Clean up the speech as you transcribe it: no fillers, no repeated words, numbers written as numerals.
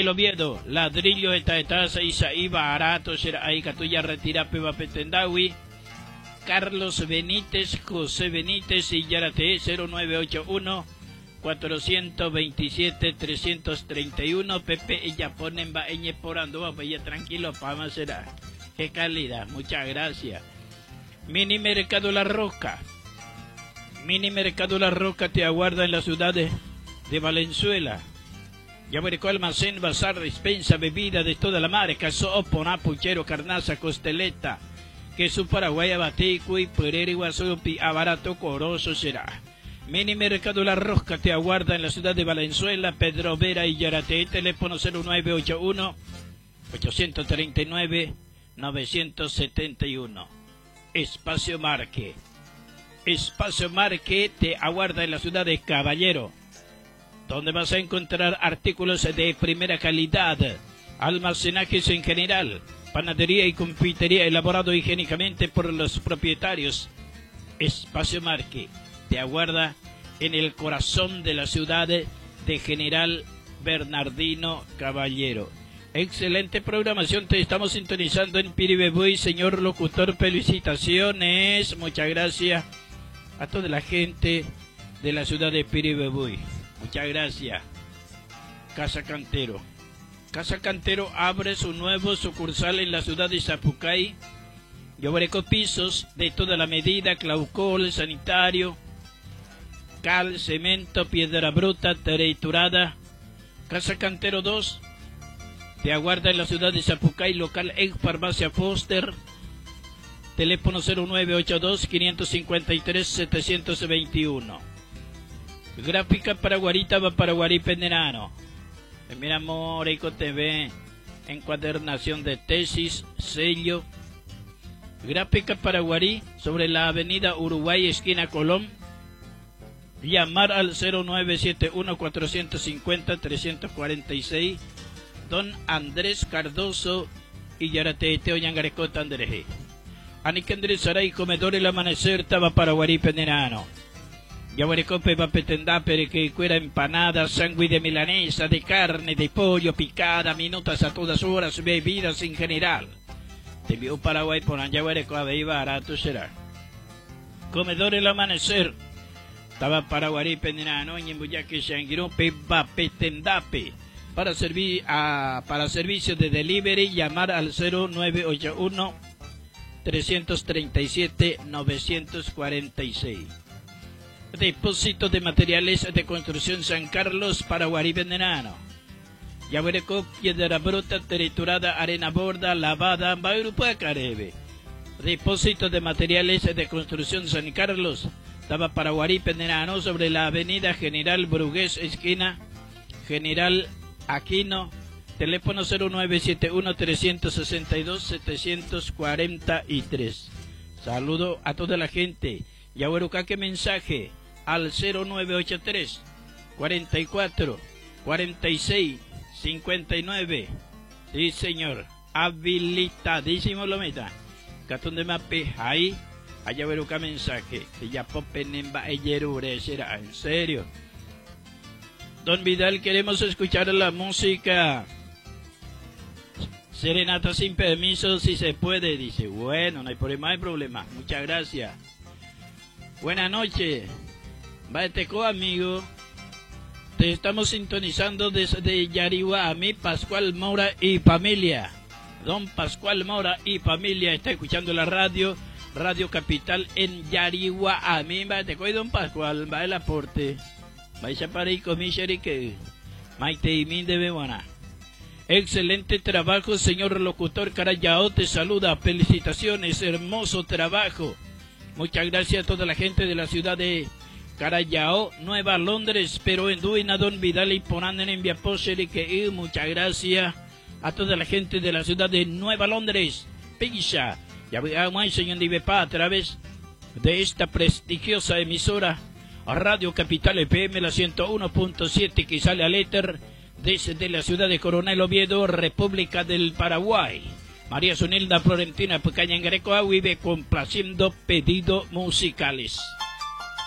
Coronel Oviedo, ladrillo de taza y barato será ahí catuya retira peba petendawi. Carlos Benítez, José Benítez y Yarate 0981 427 331 Pepe ella ponen va eñe porando va ya tranquilo para será. Qué calidad, muchas gracias. Mini Mercado La Roca. Mini Mercado La Roca te aguarda en la ciudad de Valenzuela. Ya veré almacén, bazar, despensa, bebida de toda la marca, sopo, puchero, carnaza, costeleta, queso paraguay, abatecuy, perere, guasupi, abarato, coroso será. Mini Mercado La Roca te aguarda en la ciudad de Valenzuela, Pedro Vera y Yarate, teléfono 0981 839 971. Espacio Marque. Espacio Marque te aguarda en la ciudad de Caballero, donde vas a encontrar artículos de primera calidad, almacenajes en general, panadería y confitería elaborado higiénicamente por los propietarios. Espacio Marque te aguarda en el corazón de la ciudad de General Bernardino Caballero. Excelente programación, te estamos sintonizando en Piribebuy, señor locutor, felicitaciones, muchas gracias a toda la gente de la ciudad de Piribebuy, muchas gracias. Casa Cantero. Casa Cantero abre su nuevo sucursal en la ciudad de Zapucay. Llobreco pisos de toda la medida, claucol, sanitario, cal, cemento, piedra bruta, triturada. Casa Cantero 2 te aguarda en la ciudad de Zapucay, local en Farmacia Foster, teléfono 0982-553-721. Gráfica Paraguarita va Paraguarí Penderano. Mira Moreico TV, encuadernación de tesis, sello. Gráfica Paraguarí sobre la avenida Uruguay, esquina Colón. Llamar al 0971-450-346. Don Andrés Cardoso y Yarateo Yangarecota Andrés. Anicandrés Saray, comedor El Amanecer, Taba Paraguarí Penderano. Yaguarecope va petendá, que cuera empanada, sándwich de milanesa, de carne, de pollo, picada, minutas a todas horas, bebidas en general. Te envió Paraguay por Yaguarecoa, y barato será. Comedor El Amanecer, Taba Paraguarí Penderano, y en Buyaque Sanguirope va petendape. Para servicio de delivery, llamar al 0981 337 946. Depósito de materiales de construcción San Carlos, Paraguarí Penderano. Yaguareco, piedra bruta, triturada, arena borda, lavada, Bairupa Carebe. Depósito de materiales de construcción San Carlos, Taba Paraguarí Penderano, sobre la avenida General Brugués, esquina General Aquino, teléfono 0971-362-743. Saludo a toda la gente. Yaguarucaque mensaje al 0983 44 46 59. Sí, señor. Habilitadísimo lo meta. Catón de mape ahí. Ayaguaruca mensaje. Que ya popenemba eyerure será. En serio. Don Vidal, queremos escuchar la música. Serenata sin permiso, si se puede. Dice, bueno, no hay problema. Muchas gracias. Buenas noches. Baeteco, amigo. Te estamos sintonizando desde Yarigua, a mí, Pascual Mora y familia. Don Pascual Mora y familia está escuchando la radio Capital en Yarigua, a mí, Baeteco y Don Pascual, va el aporte. Vaya para ahí con mi que Maite y Min de Bebuana. Excelente trabajo, señor locutor Carayao, te saluda, felicitaciones, hermoso trabajo. Muchas gracias a toda la gente de la ciudad de Carayao, Nueva Londres, pero en Duina, Don Vidal y Ponanen en Viaposeri, que muchas gracias a toda la gente de la ciudad de Nueva Londres, Pisa, ya veamos, señor Divepa, a través de esta prestigiosa emisora Radio Capital FM, la 101.7, que sale al éter desde la ciudad de Coronel Oviedo, República del Paraguay. María Sonilda Florentina Pecaña en Greco vive complaciendo pedidos musicales.